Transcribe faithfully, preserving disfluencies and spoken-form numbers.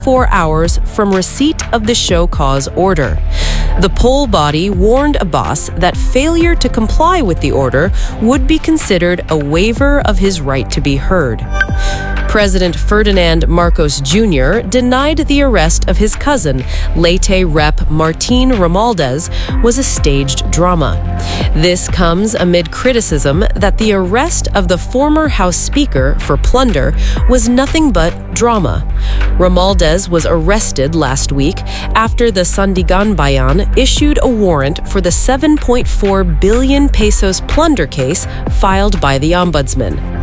four hours from receipt of the show cause order. The poll body warned Abbas that failure to comply with the order would be considered a waiver of his right to be heard. President Ferdinand Marcos Junior denied the arrest of his cousin, Leyte Rep Martin Romualdez, was a staged drama. This comes amid criticism that the arrest of the former House Speaker for plunder was nothing but drama. Romualdez was arrested last week after the Sandigan Bayan issued a warrant for the seven point four billion pesos plunder case filed by the Ombudsman.